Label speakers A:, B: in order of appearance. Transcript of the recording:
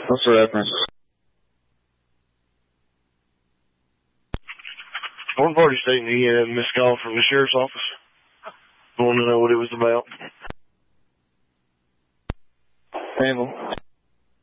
A: What's the reference?
B: 140 stating he had a missed call from the sheriff's office. Wanted to know what it was about.
A: Table.